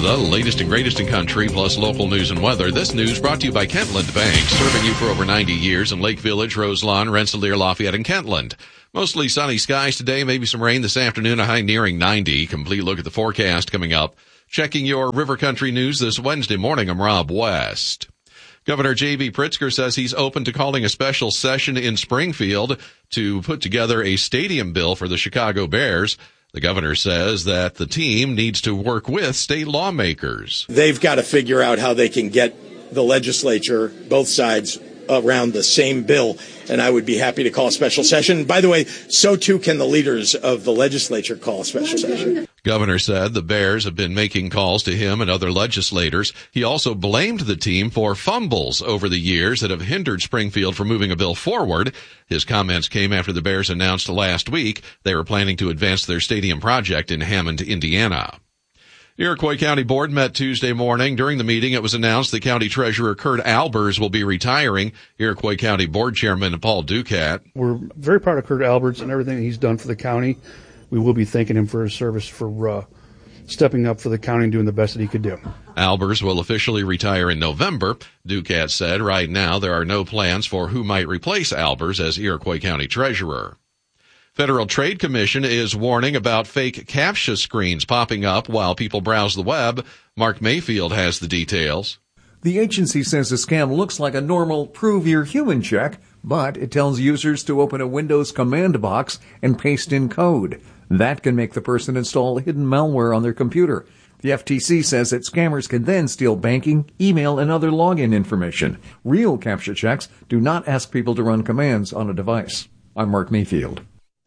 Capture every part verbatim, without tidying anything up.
The latest and greatest in country, plus local news and weather. This news brought to you by Kentland Bank, serving you for over ninety years in Lake Village, Roselawn, Rensselaer, Lafayette, and Kentland. Mostly sunny skies today, maybe some rain this afternoon, a high nearing ninety. Complete look at the forecast coming up. Checking your River Country news this Wednesday morning, I'm Rob West. Governor J B. Pritzker says he's open to calling a special session in Springfield to put together a stadium bill for the Chicago Bears. The governor says that the team needs to work with state lawmakers. They've got to figure out how they can get the legislature, both sides, around the same bill, and I would be happy to call a special session. By the way, so too can the leaders of the legislature call a special session. Governor said the Bears have been making calls to him and other legislators. He also blamed the team for fumbles over the years that have hindered Springfield from moving a bill forward. His comments came after the Bears announced last week they were planning to advance their stadium project in Hammond, Indiana. Iroquois County Board met Tuesday morning. During the meeting, it was announced that County Treasurer Kurt Albers will be retiring. Iroquois County Board Chairman Paul Ducat. We're very proud of Kurt Albers and everything he's done for the county. We will be thanking him for his service, for uh, stepping up for the county and doing the best that he could do. Albers will officially retire in November. Ducat said right now there are no plans for who might replace Albers as Iroquois County Treasurer. Federal Trade Commission is warning about fake CAPTCHA screens popping up while people browse the web. Mark Mayfield has the details. The agency says the scam looks like a normal prove you're human check, but it tells users to open a Windows command box and paste in code. That can make the person install hidden malware on their computer. The F T C says that scammers can then steal banking, email, and other login information. Real CAPTCHA checks do not ask people to run commands on a device. I'm Mark Mayfield.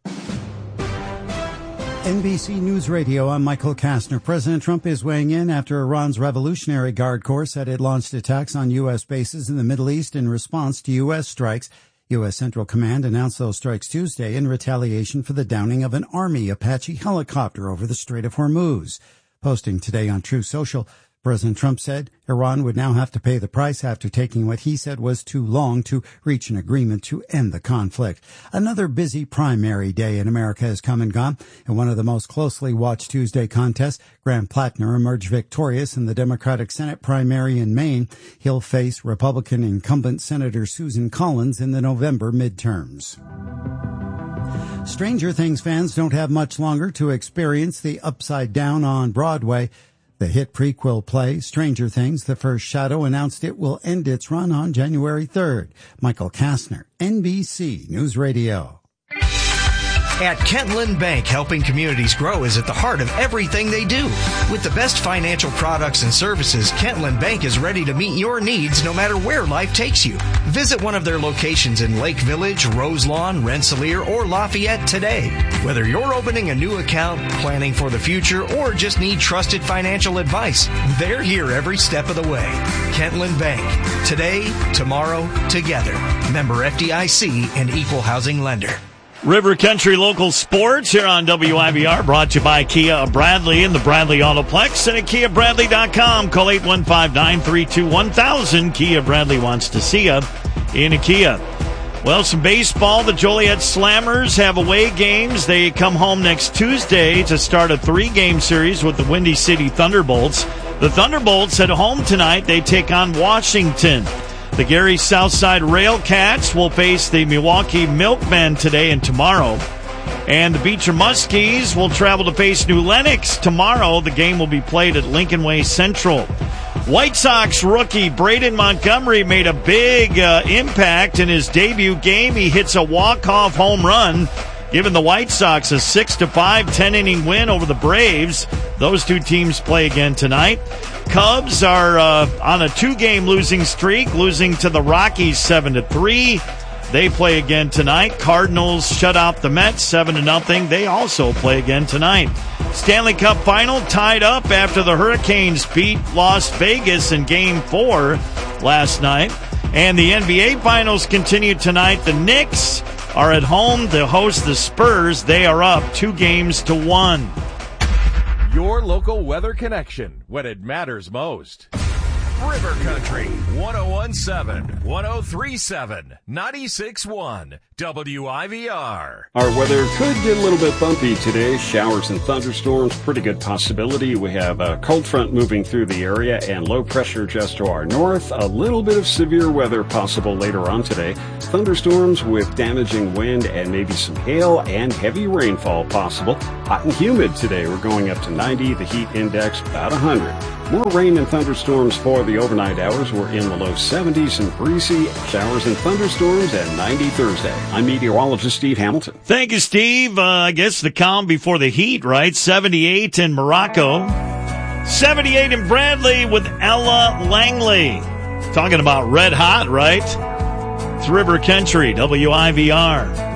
N B C News Radio, I'm Michael Kastner. President Trump is weighing in after Iran's Revolutionary Guard Corps said it launched attacks on U S bases in the Middle East in response to U S strikes. U S Central Command announced those strikes Tuesday in retaliation for the downing of an Army Apache helicopter over the Strait of Hormuz. Posting today on Truth Social, President Trump said Iran would now have to pay the price after taking what he said was too long to reach an agreement to end the conflict. Another busy primary day in America has come and gone. In one of the most closely watched Tuesday contests, Graham Plattner emerged victorious in the Democratic Senate primary in Maine. He'll face Republican incumbent Senator Susan Collins in the November midterms. Stranger Things fans don't have much longer to experience the Upside Down on Broadway. The hit prequel play, Stranger Things, The First Shadow, announced it will end its run on January third. Michael Kastner, N B C News Radio. At Kentland Bank, helping communities grow is at the heart of everything they do. With the best financial products and services, Kentland Bank is ready to meet your needs no matter where life takes you. Visit one of their locations in Lake Village, Roselawn, Rensselaer, or Lafayette today. Whether you're opening a new account, planning for the future, or just need trusted financial advice, they're here every step of the way. Kentland Bank. Today, tomorrow, together. Member F D I C and Equal Housing Lender. River Country Local Sports here on W I V R, brought to you by Kia of Bradley and the Bradley Autoplex, and at Kia Bradley dot com. Call eight one five, nine three two, one thousand. Kia Bradley wants to see you in a Kia. Well, some baseball. The Joliet Slammers have away games. They come home next Tuesday to start a three-game series with the Windy City Thunderbolts. The Thunderbolts at home tonight. They take on Washington. The Gary Southside Railcats will face the Milwaukee Milkmen today and tomorrow. And the Beecher Muskies will travel to face New Lenox tomorrow. The game will be played at Lincoln Way Central. White Sox rookie Braden Montgomery made a big uh, impact in his debut game. He hits a walk-off home run, giving the White Sox a six to five ten-inning win over the Braves. Those two teams play again tonight. Cubs are uh, on a two-game losing streak, losing to the Rockies seven to three. They play again tonight. Cardinals shut out the Mets seven to nothing. They also play again tonight. Stanley Cup final tied up after the Hurricanes beat Las Vegas in Game four last night. And the N B A finals continue tonight. The Knicks are at home to host the Spurs. They are up two games to one. Your local weather connection when it matters most. River Country, one oh one point seven, one oh three point seven, ninety-six point one, W I V R. Our weather could get a little bit bumpy today. Showers and thunderstorms, pretty good possibility. We have a cold front moving through the area and low pressure just to our north. A little bit of severe weather possible later on today. Thunderstorms with damaging wind and maybe some hail and heavy rainfall possible. Hot and humid today. We're going up to ninety. The heat index about one hundred. More rain and thunderstorms for the overnight hours. We're in the low seventies and breezy. Showers and thunderstorms at ninety Thursday. I'm meteorologist Steve Hamilton. Thank you, Steve. Uh, I guess the calm before the heat, right? seventy-eight in Morocco. seventy-eight in Bradley with Ella Langley. Talking about red hot, right? It's River Country, W I V R.